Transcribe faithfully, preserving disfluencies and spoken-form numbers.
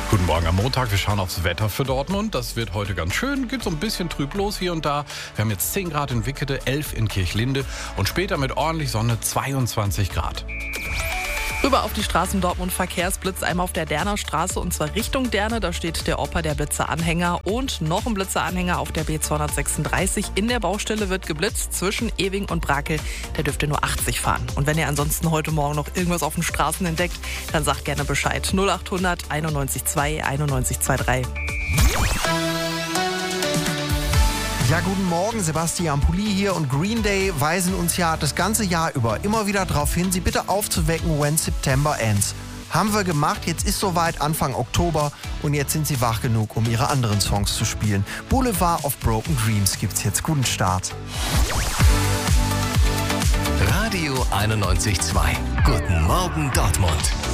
Guten Morgen am Montag. Wir schauen aufs Wetter für Dortmund. Das wird heute ganz schön. Geht so ein bisschen trüb los hier und da. Wir haben jetzt zehn Grad in Wickede, elf in Kirchlinde und später mit ordentlich Sonne zweiundzwanzig Grad. Rüber auf die Straßen Dortmund, Verkehrsblitz einmal auf der Derner Straße und zwar Richtung Derne. Da steht der Opa, der Blitzeranhänger und noch ein Blitzeranhänger auf der B zweihundertsechsunddreißig. In der Baustelle wird geblitzt zwischen Ewing und Brakel. Der dürfte nur achtzig fahren. Und wenn ihr ansonsten heute Morgen noch irgendwas auf den Straßen entdeckt, dann sagt gerne Bescheid. null achthundert einundneunzig zwei einundneunzig drei. Ja, guten Morgen, Sebastian Pulli hier und Green Day weisen uns ja das ganze Jahr über immer wieder darauf hin, sie bitte aufzuwecken, when September ends. Haben wir gemacht, jetzt ist soweit Anfang Oktober und jetzt sind sie wach genug, um ihre anderen Songs zu spielen. Boulevard of Broken Dreams gibt's jetzt. Guten Start. Radio einundneunzig Komma zwei. Guten Morgen Dortmund.